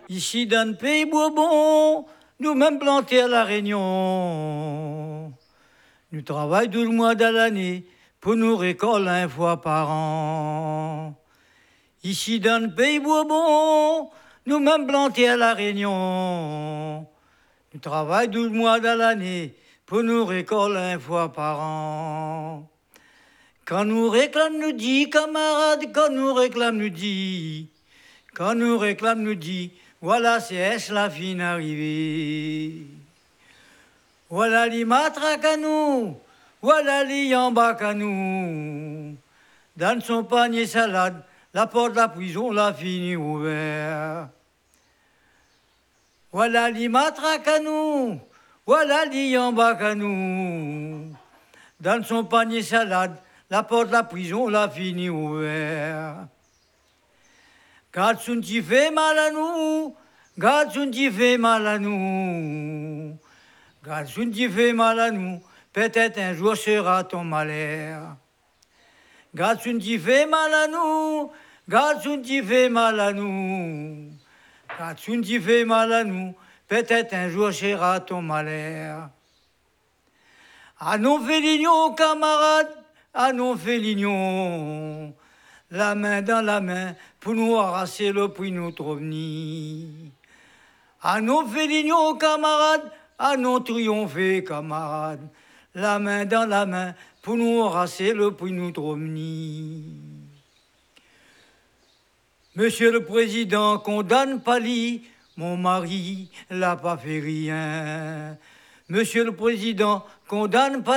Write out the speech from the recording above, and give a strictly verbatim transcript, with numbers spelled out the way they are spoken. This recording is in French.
Ici dans le pays Bourbon, nous-mêmes plantés à La Réunion. Nous travaillons douze mois de l'année pour nous récolter une fois par an. Ici dans le pays Bourbon, nous-mêmes plantés à La Réunion. Nous travaillons douze mois de l'année pour nous récolter une fois par an. Quand nous réclame, nous dit, camarades, quand nous réclame, nous dit, quand nous réclame, nous dit, voilà, c'est la fin arrivée. Voilà les matraques à nous, voilà les yambaks à nous. Dans son panier salade, la porte de la prison l'a fini ouverte. Voilà les matraques à nous, voilà les yambaks à nous. Dans son panier salade, la porte de la prison l'a fini ouverte. Garde son petit fait mal à nous, garde son petit fait mal à nous. Garde son petit fait mal à nous, peut-être un jour sera ton malheur. Garde son petit fait mal à nous, garde son petit fait mal à nous. Garde son petit fait mal à nous, peut-être un jour sera ton malheur. À nos félignons, camarades, à nos félignons, la main dans la main pour nous arracher le prix notre revenir. À nos félignons, camarades, à nos triompher, camarades, la main dans la main pour nous arracher le prix notre revenir. Monsieur le Président, condamne Pali, mon mari l'a pas fait rien. Monsieur le Président, condamne Pali.